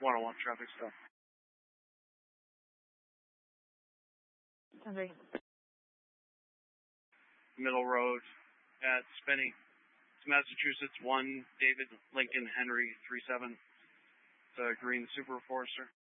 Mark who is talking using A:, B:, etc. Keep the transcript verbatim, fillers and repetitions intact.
A: one oh one traffic stop.
B: Henry.
A: Middle Road at Spinney. It's Massachusetts one, David Lincoln Henry three seven. It's a green Super Forester.